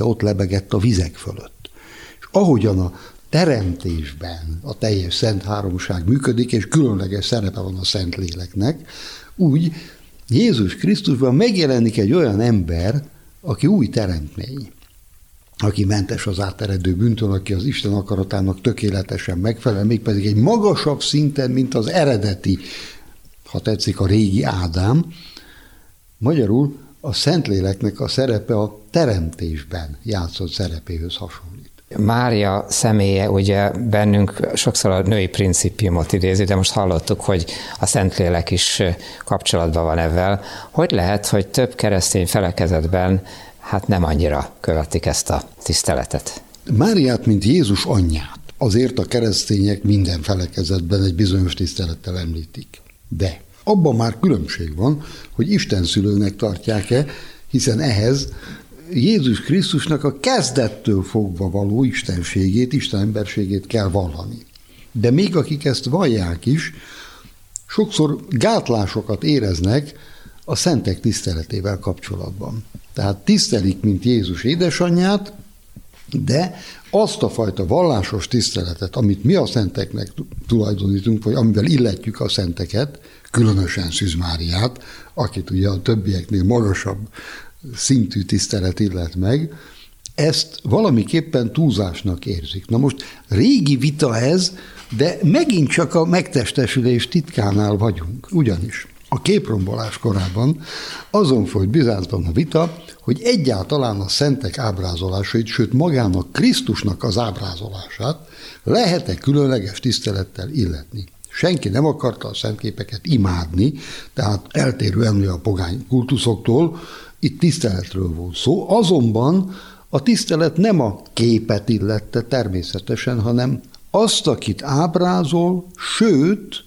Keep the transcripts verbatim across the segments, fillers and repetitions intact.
lelke ott lebegett a vizek fölött. És ahogyan a teremtésben a teljes szent háromság működik, és különleges szerepe van a Szentléleknek, úgy Jézus Krisztusban megjelenik egy olyan ember, aki új teremtmény, aki mentes az áteredő bűntől, aki az Isten akaratának tökéletesen megfelel, mégpedig egy magasabb szinten, mint az eredeti, ha tetszik, a régi Ádám. Magyarul a Szentléleknek a szerepe a teremtésben játszott szerepéhöz hasonlít. Mária személye ugye bennünk sokszor a női principiumot idézi, de most hallottuk, hogy a Szentlélek is kapcsolatban van ezzel. Hogy lehet, hogy több keresztény felekezetben hát nem annyira követik ezt a tiszteletet? Máriát, mint Jézus anyját, azért a keresztények minden felekezetben egy bizonyos tisztelettel említik. De abban már különbség van, hogy Isten szülőnek tartják-e, hiszen ehhez Jézus Krisztusnak a kezdettől fogva való istenségét, Isten emberségét kell vallani. De még akik ezt vallják is, sokszor gátlásokat éreznek a szentek tiszteletével kapcsolatban. Tehát tisztelik, mint Jézus édesanyját, de azt a fajta vallásos tiszteletet, amit mi a szenteknek tulajdonítunk, vagy amivel illetjük a szenteket, különösen Szűz Máriát, akit ugye a többieknél magasabb szintű tisztelet illet meg, ezt valamiképpen túlzásnak érzik. Na most régi vita ez, de megint csak a megtestesülés titkánál vagyunk. Ugyanis a képrombolás korában azon folyt Bizáncban a vita, hogy egyáltalán a szentek ábrázolásait, sőt magának Krisztusnak az ábrázolását lehet-e különleges tisztelettel illetni. Senki nem akarta a szentképeket imádni, tehát eltérően a pogány kultuszoktól, itt tiszteletről volt szó, azonban a tisztelet nem a képet illette természetesen, hanem azt, akit ábrázol, sőt,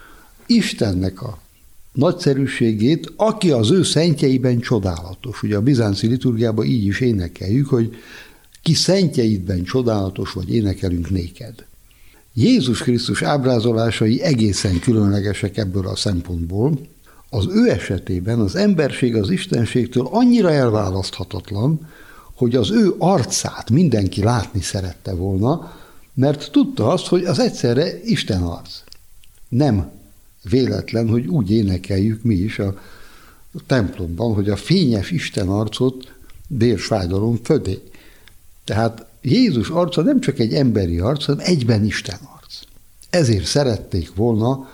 Istennek a nagyszerűségét, aki az ő szentjeiben csodálatos. Ugye a bizánci liturgiában így is énekeljük, hogy ki szentjeidben csodálatos, vagy énekelünk néked. Jézus Krisztus ábrázolásai egészen különlegesek ebből a szempontból. Az ő esetében az emberség az istenségtől annyira elválaszthatatlan, hogy az ő arcát mindenki látni szerette volna, mert tudta azt, hogy az egyszerre Isten arc. Nem véletlen, hogy úgy énekeljük mi is a templomban, hogy a fényes Isten arcot bérsfájdalom födé. Tehát Jézus arca nem csak egy emberi arc, hanem egyben Isten arc. Ezért szerették volna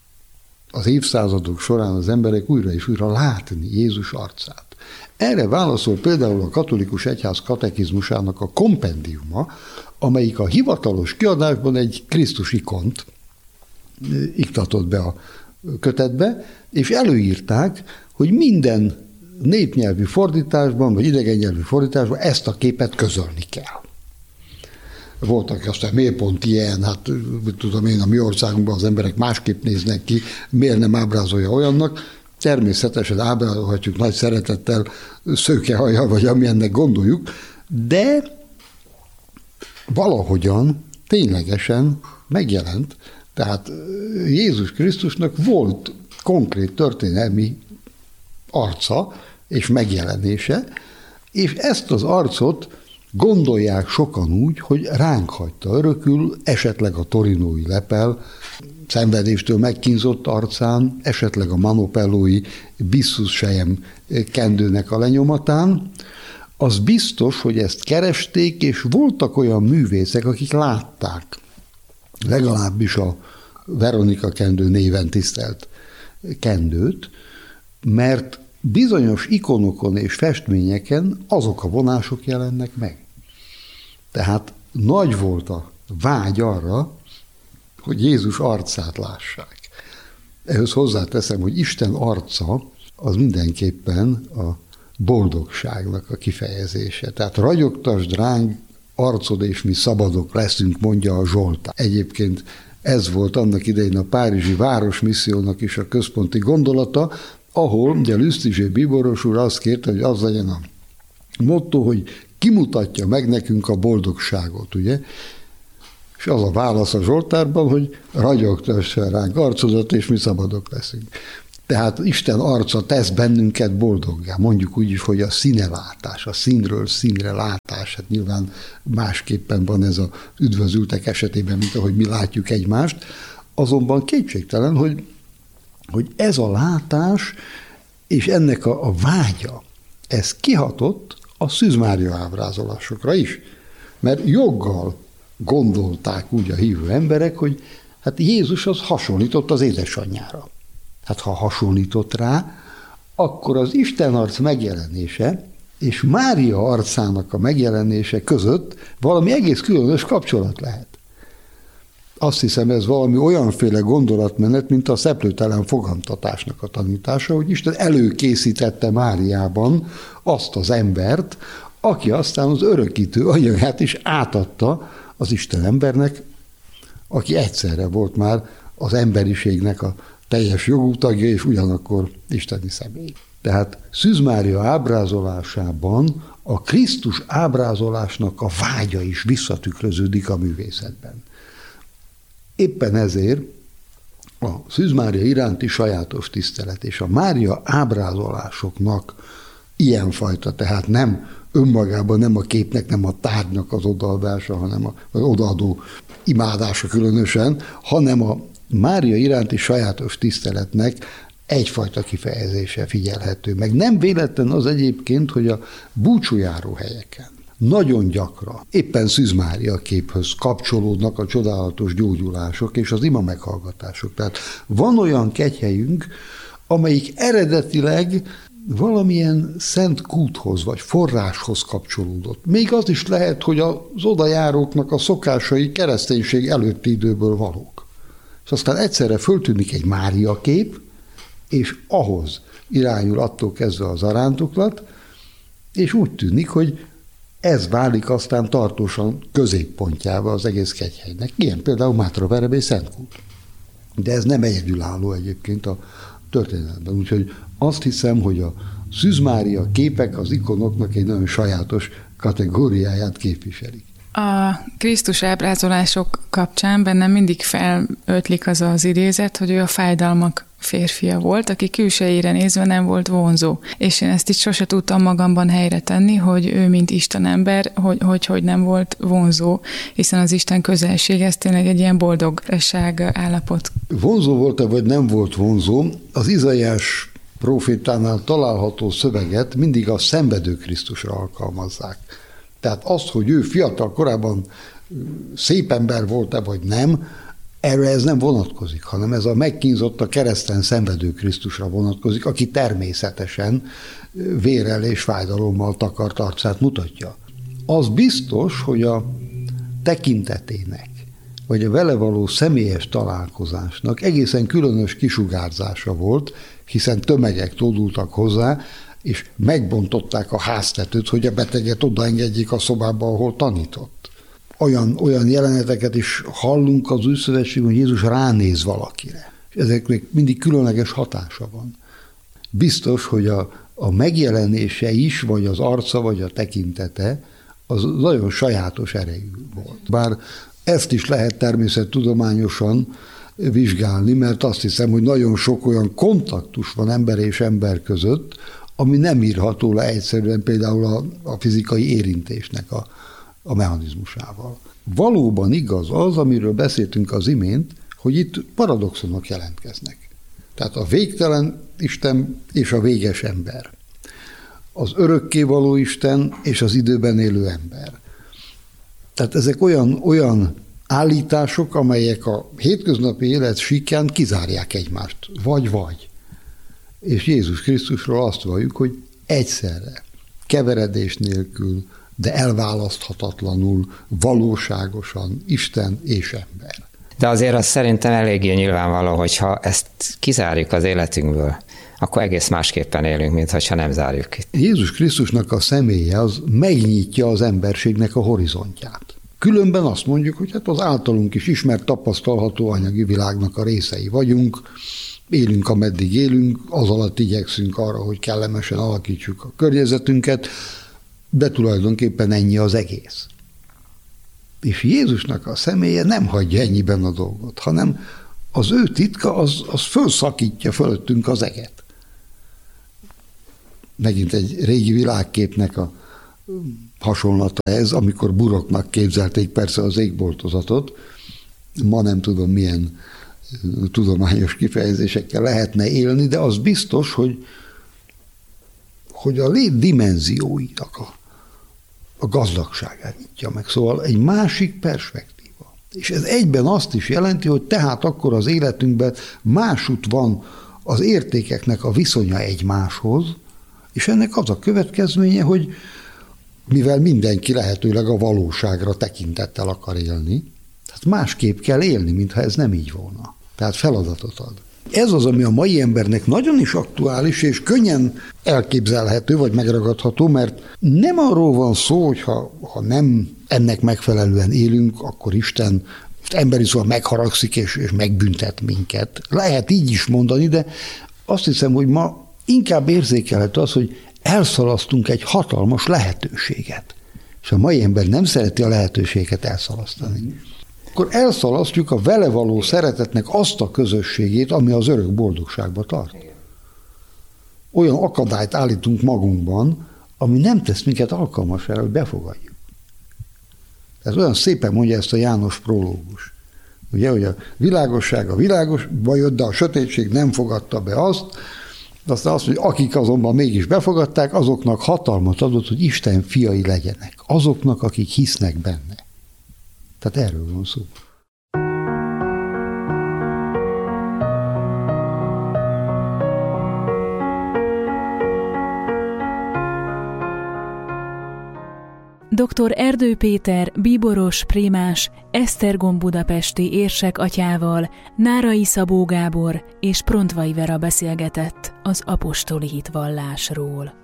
az évszázadok során az emberek újra és újra látni Jézus arcát. Erre válaszol például a katolikus egyház katekizmusának a kompendiuma, amelyik a hivatalos kiadásban egy Krisztus ikont iktatott be a kötetbe, és előírták, hogy minden népnyelvű fordításban, vagy idegen nyelvű fordításban ezt a képet közölni kell. Voltak aztán miért pont ilyen, hát tudom én, a mi országunkban az emberek másképp néznek ki, miért nem ábrázolja olyannak. Természetesen ábrázolhatjuk nagy szeretettel, szőkehajjal, vagy amilyennek gondoljuk, de valahogyan ténylegesen megjelent. Tehát Jézus Krisztusnak volt konkrét történelmi arca és megjelenése, és ezt az arcot gondolják sokan úgy, hogy ránk hagyta örökül, esetleg a torinói lepel, szenvedéstől megkínzott arcán, esetleg a manopellói bisszus sejem kendőnek a lenyomatán. Az biztos, hogy ezt keresték, és voltak olyan művészek, akik látták, legalábbis a Veronika kendő néven tisztelt kendőt, mert bizonyos ikonokon és festményeken azok a vonások jelennek meg. Tehát nagy volt a vágy arra, hogy Jézus arcát lássák. Ehhez hozzáteszem, hogy Isten arca az mindenképpen a boldogságnak a kifejezése. Tehát ragyogtasd ránk arcod, és mi szabadok leszünk, mondja a Zsoltár. Egyébként ez volt annak idején a párizsi városmissziónak is a központi gondolata, ahol ugye Lüsztizsé bíboros úr azt kérte, hogy az legyen a motto, hogy kimutatja meg nekünk a boldogságot, ugye? És az a válasz a Zsoltárban, hogy ragyogtassa ránk arcodat, és mi szabadok leszünk. Tehát Isten arca tesz bennünket boldoggá. Mondjuk úgy is, hogy a színelátás, a színről színre látás. Hát nyilván másképpen van ez az üdvözültek esetében, mint ahogy mi látjuk egymást. Azonban kétségtelen, hogy, hogy ez a látás és ennek a, a vágya, ez kihatott a Szűz Mária ábrázolásokra is. Mert joggal gondolták úgy a hívő emberek, hogy hát Jézus az hasonlított az édesanyjára. Hát ha hasonlított rá, akkor az Isten arc megjelenése és Mária arcának a megjelenése között valami egész különös kapcsolat lehet. Azt hiszem, ez valami olyanféle gondolatmenet, mint a szeplőtelen fogantatásnak a tanítása, hogy Isten előkészítette Máriában azt az embert, aki aztán az örökítő anyagát is átadta az Isten embernek, aki egyszerre volt már az emberiségnek a teljes jogú tagja, és ugyanakkor isteni személy. Tehát Szűz Mária ábrázolásában a Krisztus ábrázolásnak a vágya is visszatükröződik a művészetben. Éppen ezért a Szűz Mária iránti sajátos tisztelet és a Mária ábrázolásoknak ilyenfajta, tehát nem önmagában, nem a képnek, nem a tárgynak az odaadása, hanem az odaadó imádása különösen, hanem a Mária iránti sajátos tiszteletnek egyfajta kifejezése figyelhető meg. Nem véletlen az egyébként, hogy a búcsújáró helyeken nagyon gyakran éppen Szűz Mária képhöz kapcsolódnak a csodálatos gyógyulások és az ima meghallgatások. Tehát van olyan kegyhelyünk, amelyik eredetileg valamilyen szent kúthoz vagy forráshoz kapcsolódott. Még az is lehet, hogy az odajáróknak a szokásai kereszténység előtti időből valók. És aztán egyszerre föltűnik egy Mária kép, és ahhoz irányul attól kezdve az arándoklat, és úgy tűnik, hogy ez válik aztán tartósan középpontjába az egész kegyhelynek. Ilyen például Mátraverebé Szentkút. De ez nem egyedülálló egyébként a történetben. Úgyhogy azt hiszem, hogy a Szűz Mária képek az ikonoknak egy nagyon sajátos kategóriáját képviselik. A Krisztus ábrázolások kapcsán bennem mindig felötlik az az idézet, hogy ő a fájdalmak férfia volt, aki külsejére nézve nem volt vonzó. És én ezt itt sose tudtam magamban helyre tenni, hogy ő, mint Isten ember, hogy, hogy, hogy nem volt vonzó, hiszen az Isten közelség, ez tényleg egy ilyen boldogság állapot. Vonzó volt-e, vagy nem volt vonzó? Az Izaiás prófétánál található szöveget mindig a szenvedő Krisztusra alkalmazzák. Tehát azt, hogy ő fiatal korában szép ember volt-e, vagy nem, erre ez nem vonatkozik, hanem ez a megkínzott, a kereszten szenvedő Krisztusra vonatkozik, aki természetesen vérrel és fájdalommal takart arcát mutatja. Az biztos, hogy a tekintetének, vagy a vele való személyes találkozásnak egészen különös kisugárzása volt, hiszen tömegek tódultak hozzá, és megbontották a háztetőt, hogy a beteget odaengedjék a szobába, ahol tanított. Olyan, olyan jeleneteket is hallunk az Új Szövetségben, hogy Jézus ránéz valakire. És ezeknek mindig különleges hatása van. Biztos, hogy a, a megjelenése is, vagy az arca, vagy a tekintete, az nagyon sajátos erejű volt. Bár ezt is lehet természettudományosan vizsgálni, mert azt hiszem, hogy nagyon sok olyan kontaktus van ember és ember között, ami nem írható le egyszerűen például a, a fizikai érintésnek a, a mechanizmusával. Valóban igaz az, amiről beszéltünk az imént, hogy itt paradoxonok jelentkeznek. Tehát a végtelen Isten és a véges ember. Az örökkévaló Isten és az időben élő ember. Tehát ezek olyan, olyan állítások, amelyek a hétköznapi élet síkján kizárják egymást. Vagy-vagy. És Jézus Krisztusról azt valljuk, hogy egyszerre, keveredés nélkül, de elválaszthatatlanul, valóságosan Isten és ember. De azért az szerintem eléggé nyilvánvaló, hogyha ezt kizárjuk az életünkből, akkor egész másképpen élünk, mint ha nem zárjuk ki. Jézus Krisztusnak a személye az megnyitja az emberségnek a horizontját. Különben azt mondjuk, hogy hát az általunk is ismert, tapasztalható anyagi világnak a részei vagyunk, élünk, ameddig élünk, az alatt igyekszünk arra, hogy kellemesen alakítsuk a környezetünket, de tulajdonképpen ennyi az egész. És Jézusnak a személye nem hagyja ennyiben a dolgot, hanem az ő titka, az, az fölszakítja fölöttünk az eget. Megint egy régi világképnek a hasonlata ez, amikor buroknak képzelték persze az égboltozatot. Ma nem tudom, milyen tudományos kifejezésekkel lehetne élni, de az biztos, hogy, hogy a lét dimenzióinak a, a gazdagságát nyitja meg. Szóval egy másik perspektíva. És ez egyben azt is jelenti, hogy tehát akkor az életünkben másút van az értékeknek a viszonya egymáshoz, és ennek az a következménye, hogy mivel mindenki lehetőleg a valóságra tekintettel akar élni, tehát másképp kell élni, mintha ez nem így volna. Tehát feladatot ad. Ez az, ami a mai embernek nagyon is aktuális, és könnyen elképzelhető, vagy megragadható, mert nem arról van szó, hogy ha, ha nem ennek megfelelően élünk, akkor Isten emberi szóval megharagszik, és, és megbüntet minket. Lehet így is mondani, de azt hiszem, hogy ma inkább érzékelhető az, hogy elszalasztunk egy hatalmas lehetőséget. És a mai ember nem szereti a lehetőséget elszalasztani. Akkor elszalasztjuk a vele való szeretetnek azt a közösségét, ami az örök boldogságba tart. Olyan akadályt állítunk magunkban, ami nem tesz minket alkalmas erre, hogy befogadjuk. Ez olyan szépen mondja ezt a János prológus. Ugye, hogy a világosság a világosba jött, de a sötétség nem fogadta be azt, de aztán azt mondja, akik azonban mégis befogadták, azoknak hatalmat adott, hogy Isten fiai legyenek. Azoknak, akik hisznek benne. Tehát erről van szó. doktor Erdő Péter, bíboros, prémás, Esztergom budapesti érsek atyával, Nárai Szabó Gábor és Prontvai Vera beszélgetett az apostoli hitvallásról.